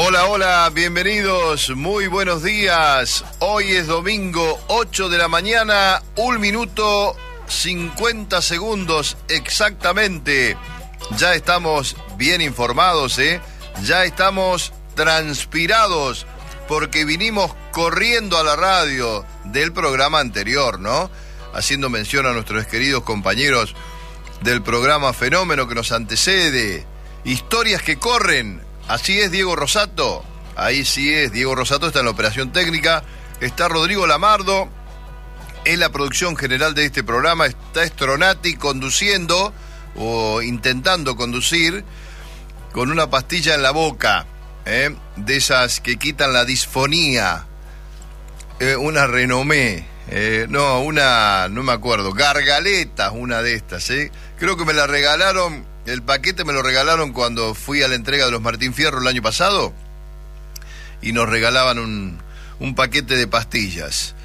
Hola, hola, bienvenidos, muy buenos días. Hoy es domingo, 8 de la mañana, 1 minuto 50 segundos exactamente. Ya estamos bien informados, ya estamos transpirados porque vinimos corriendo a la radio del programa anterior, ¿no? Haciendo mención a nuestros queridos compañeros del programa Fenómeno que nos antecede. Historias que corren. Así es, Diego Rosato. Ahí sí es, Diego Rosato está en la operación técnica. Está Rodrigo Lamardo en la producción general de este programa. Está Stronati conduciendo o intentando conducir con una pastilla en la boca, de esas que quitan la disfonía. Una Renomé. No me acuerdo. Gargaletas, una de estas, Creo que me la regalaron. El paquete me lo regalaron cuando fui a la entrega de los Martín Fierro el año pasado y nos regalaban un paquete de pastillas.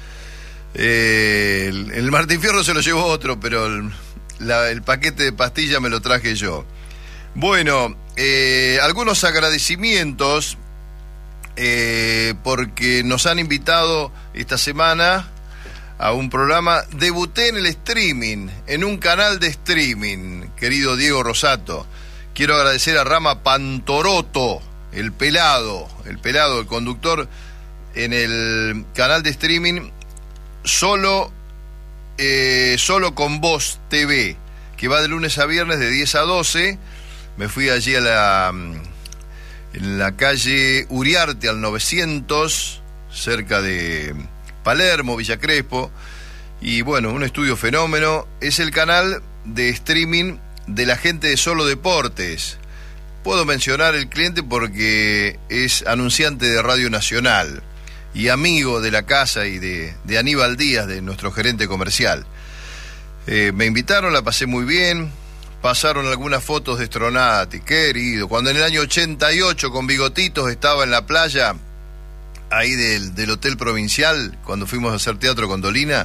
El Martín Fierro se lo llevó otro, pero el paquete de pastillas me lo traje yo. Bueno, algunos agradecimientos porque nos han invitado esta semana a un programa. Debuté en el streaming, en un canal de streaming, querido Diego Rosato. Quiero agradecer a Rama Pantoroto, el pelado, el conductor en el canal de streaming Solo con Voz TV, que va de lunes a viernes de 10 a 12. Me fui allí en la calle Uriarte al 900, cerca de Palermo, Villa Crespo, y bueno, un estudio Fenómeno. Es el canal de streaming de la gente de Solo Deportes. Puedo mencionar el cliente porque es anunciante de Radio Nacional y amigo de la casa y de Aníbal Díaz, de nuestro gerente comercial. Me invitaron, la pasé muy bien, pasaron algunas fotos de Stronati, querido, cuando en el año 88 con bigotitos estaba en la playa ahí del Hotel Provincial, cuando fuimos a hacer teatro con Dolina.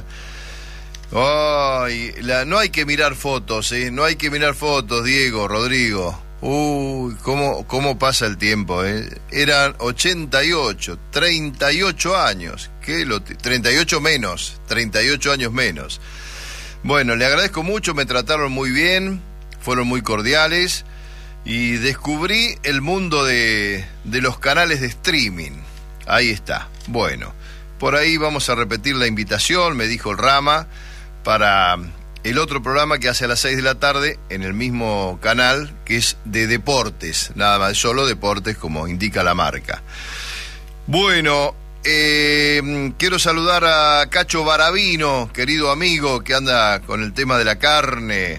No hay que mirar fotos, no hay que mirar fotos, Diego, Rodrigo. Uy, cómo pasa el tiempo, Eran 88, 38 años, 38 años menos. Bueno, le agradezco mucho, me trataron muy bien, fueron muy cordiales y descubrí el mundo de los canales de streaming. Ahí está. Bueno, por ahí vamos a repetir la invitación, me dijo el Rama, para el otro programa que hace a las 6 de la tarde en el mismo canal, que es de deportes, nada más, Solo Deportes, como indica la marca. Bueno, quiero saludar a Cacho Baravino, querido amigo, que anda con el tema de la carne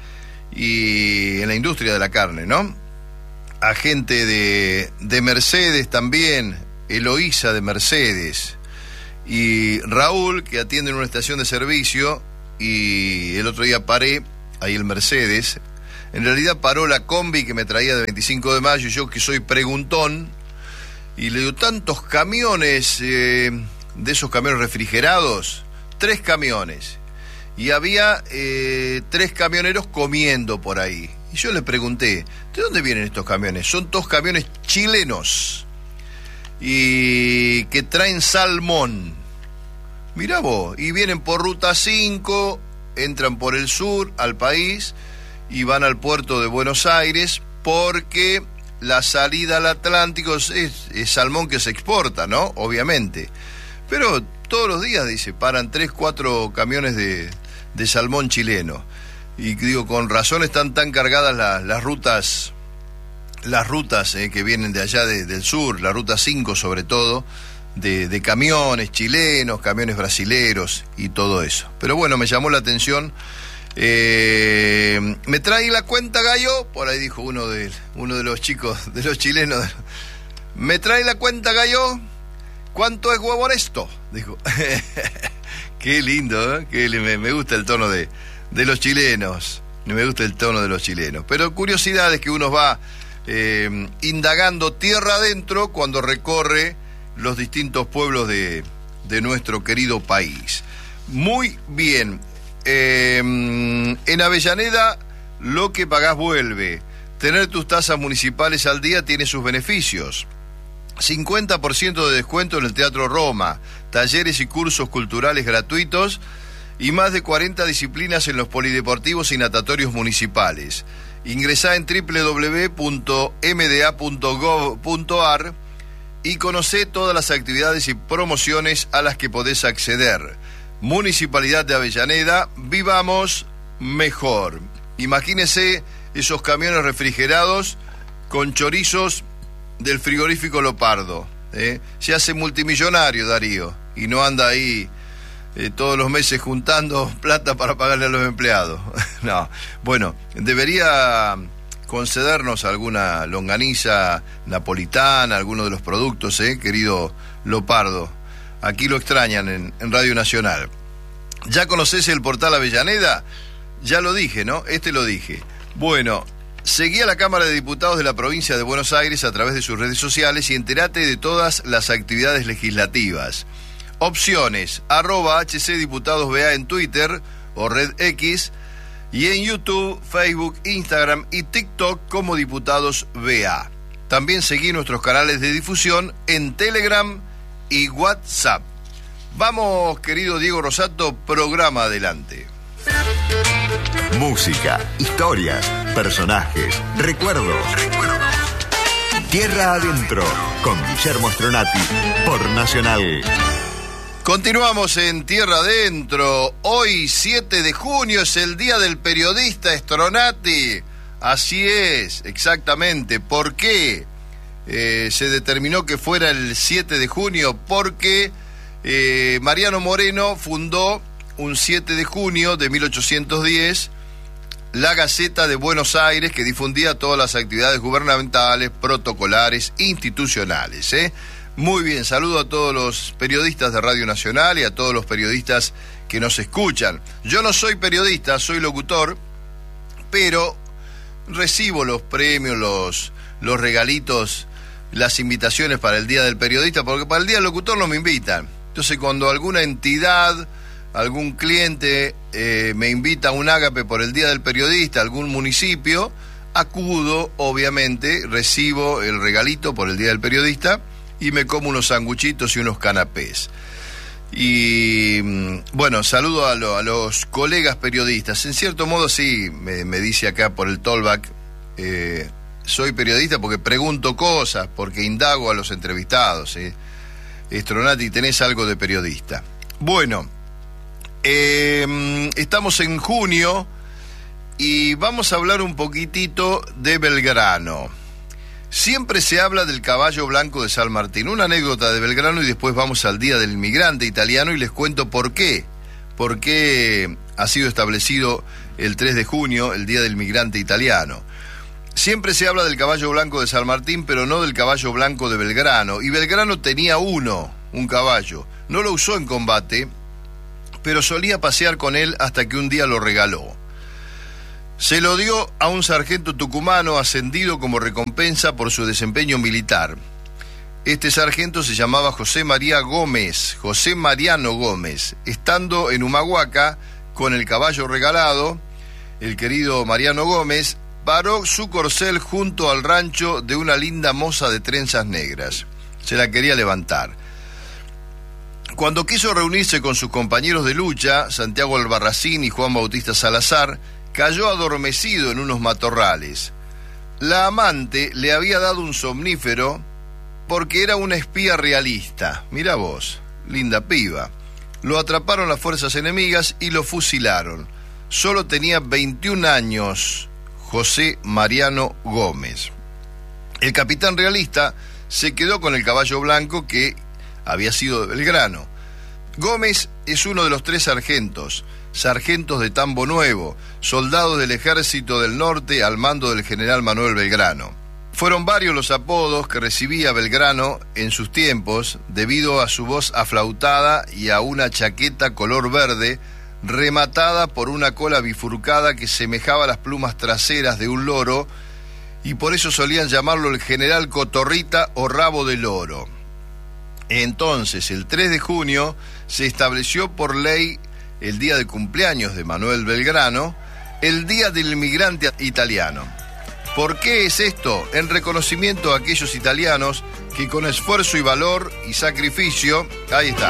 y en la industria de la carne, ¿no? A gente de Mercedes también, Eloísa de Mercedes y Raúl, que atiende en una estación de servicio, y el otro día paré ahí el Mercedes. En realidad paró la combi que me traía de 25 de mayo, y yo que soy preguntón, y le digo, tantos camiones, de esos camiones refrigerados, 3 camiones, y había 3 camioneros comiendo por ahí, y yo le pregunté, ¿de dónde vienen estos camiones? Son 2 camiones chilenos y que traen salmón. Mirá vos, y vienen por Ruta 5, entran por el sur al país y van al puerto de Buenos Aires, porque la salida al Atlántico es salmón que se exporta, ¿no? Obviamente. Pero todos los días, dice, paran 3, 4 camiones de salmón chileno. Y digo, con razón están tan cargadas las rutas que vienen de allá del sur, la Ruta 5 sobre todo, de camiones chilenos, camiones brasileros y todo eso. Pero bueno, me llamó la atención. ¿Me trae la cuenta, gallo? Por ahí dijo uno de los chicos, de los chilenos. ¿Me trae la cuenta, gallo? ¿Cuánto es huevo esto? Dijo. Qué lindo, me gusta el tono de los chilenos. Me gusta el tono de los chilenos. Pero curiosidades que uno va indagando tierra adentro cuando recorre los distintos pueblos de nuestro querido país. Muy bien. En Avellaneda, lo que pagás vuelve. Tener tus tasas municipales al día tiene sus beneficios. 50% de descuento en el Teatro Roma, talleres y cursos culturales gratuitos y más de 40 disciplinas en los polideportivos y natatorios municipales. Ingresá en www.mda.gov.ar y conocé todas las actividades y promociones a las que podés acceder. Municipalidad de Avellaneda, vivamos mejor. Imagínese esos camiones refrigerados con chorizos del frigorífico Lopardo. Se hace multimillonario Darío y no anda ahí todos los meses juntando plata para pagarle a los empleados. No, bueno, debería concedernos alguna longaniza napolitana, alguno de los productos, querido Lopardo. Aquí lo extrañan en Radio Nacional. ¿Ya conocés el portal Avellaneda? Ya lo dije, ¿no? Lo dije. Bueno, seguí a la Cámara de Diputados de la provincia de Buenos Aires a través de sus redes sociales y entérate de todas las actividades legislativas. Opciones, @HCDiputadosBA en Twitter o Red X y en YouTube, Facebook, Instagram y TikTok como Diputados BA. También seguí nuestros canales de difusión en Telegram y WhatsApp. Vamos, querido Diego Rosato, programa adelante. Música, historias, personajes, recuerdos. Tierra Adentro, con Guillermo Stronati, por Nacional. Continuamos en Tierra Adentro. Hoy, 7 de junio, es el Día del Periodista, Stronati. Así es, exactamente. ¿Por qué se determinó que fuera el 7 de junio? Porque Mariano Moreno fundó un 7 de junio de 1810 la Gaceta de Buenos Aires, que difundía todas las actividades gubernamentales, protocolares, institucionales. Muy bien, saludo a todos los periodistas de Radio Nacional y a todos los periodistas que nos escuchan. Yo no soy periodista, soy locutor, pero recibo los premios, los regalitos, las invitaciones para el Día del Periodista, porque para el Día del Locutor no me invitan. Entonces, cuando alguna entidad, algún cliente me invita a un ágape por el Día del Periodista, algún municipio, acudo, obviamente, recibo el regalito por el Día del Periodista y me como unos sanguchitos y unos canapés. Y bueno, saludo a los colegas periodistas. En cierto modo, sí, me dice acá por el tollback, soy periodista porque pregunto cosas, porque indago a los entrevistados. Stronati, tenés algo de periodista. Bueno, estamos en junio y vamos a hablar un poquitito de Belgrano. Siempre se habla del caballo blanco de San Martín. Una anécdota de Belgrano y después vamos al Día del Inmigrante Italiano y les cuento por qué. Por qué ha sido establecido el 3 de junio, el Día del Inmigrante Italiano. Siempre se habla del caballo blanco de San Martín, pero no del caballo blanco de Belgrano. Y Belgrano tenía un caballo. No lo usó en combate, pero solía pasear con él hasta que un día lo regaló. Se lo dio a un sargento tucumano ascendido como recompensa por su desempeño militar. Este sargento se llamaba José Mariano Gómez. Estando en Humahuaca con el caballo regalado, el querido Mariano Gómez paró su corcel junto al rancho de una linda moza de trenzas negras. Se la quería levantar. Cuando quiso reunirse con sus compañeros de lucha, Santiago Albarracín y Juan Bautista Salazar, cayó adormecido en unos matorrales. La amante le había dado un somnífero porque era una espía realista. Mirá vos, linda piba. Lo atraparon las fuerzas enemigas y lo fusilaron. Solo tenía 21 años, José Mariano Gómez. El capitán realista se quedó con el caballo blanco que había sido de Belgrano. Gómez es uno de los 3 sargentos de Tambo Nuevo, soldados del Ejército del Norte al mando del general Manuel Belgrano. Fueron varios los apodos que recibía Belgrano en sus tiempos debido a su voz aflautada y a una chaqueta color verde rematada por una cola bifurcada que semejaba las plumas traseras de un loro, y por eso solían llamarlo el general Cotorrita o Rabo de Loro. Entonces, el 3 de junio se estableció por ley el día de cumpleaños de Manuel Belgrano, el Día del Inmigrante Italiano. ¿Por qué es esto? En reconocimiento a aquellos italianos que con esfuerzo y valor y sacrificio, ahí está,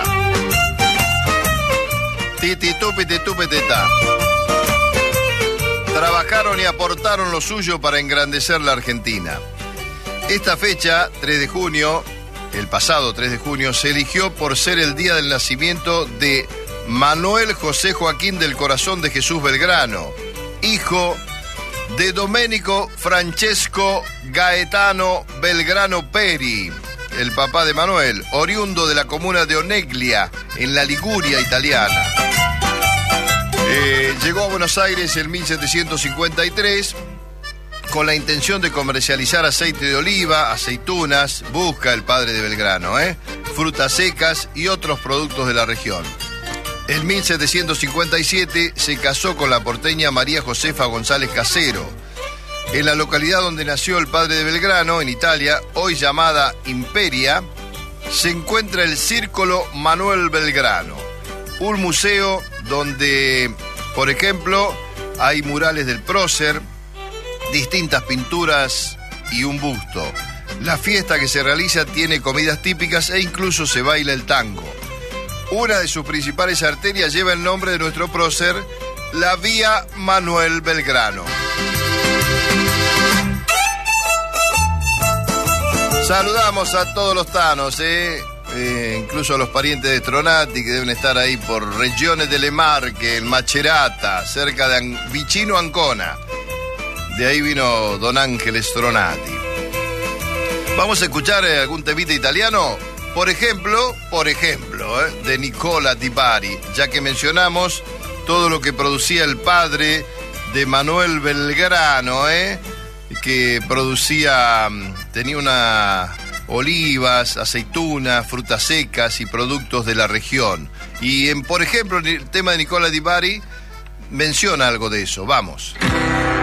tititupititupitita, trabajaron y aportaron lo suyo para engrandecer la Argentina. Esta fecha, 3 de junio, el pasado 3 de junio, se eligió por ser el día del nacimiento de Manuel José Joaquín del Corazón de Jesús Belgrano, hijo de Domenico Francesco Gaetano Belgrano Peri, el papá de Manuel, oriundo de la comuna de Oneglia, en la Liguria italiana. Llegó a Buenos Aires en 1753 con la intención de comercializar aceite de oliva, aceitunas, busca el padre de Belgrano, frutas secas y otros productos de la región. En 1757 se casó con la porteña María Josefa González Casero. En la localidad donde nació el padre de Belgrano, en Italia, hoy llamada Imperia, se encuentra el Círculo Manuel Belgrano, un museo donde, por ejemplo, hay murales del prócer, distintas pinturas y un busto. La fiesta que se realiza tiene comidas típicas e incluso se baila el tango. Una de sus principales arterias lleva el nombre de nuestro prócer, la Vía Manuel Belgrano. Saludamos a todos los tanos, incluso a los parientes de Stronati que deben estar ahí por regiones de Le Marche, en Macerata, cerca de vicino Ancona. De ahí vino Don Ángel Stronati. Vamos a escuchar algún temita italiano. Por ejemplo, de Nicola Di Bari, ya que mencionamos todo lo que producía el padre de Manuel Belgrano, que tenía olivas, aceitunas, frutas secas y productos de la región. Y por ejemplo, el tema de Nicola Di Bari menciona algo de eso. Vamos.